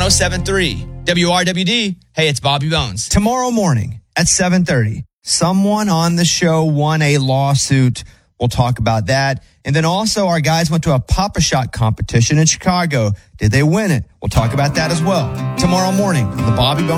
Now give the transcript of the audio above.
1073. WRWD, hey, it's Bobby Bones. Tomorrow morning at 7:30, someone on the show won a lawsuit. We'll talk about that. And then also our guys went to a Pop-A-Shot competition in Chicago. Did they win it? We'll talk about that as well. Tomorrow morning on the Bobby Bones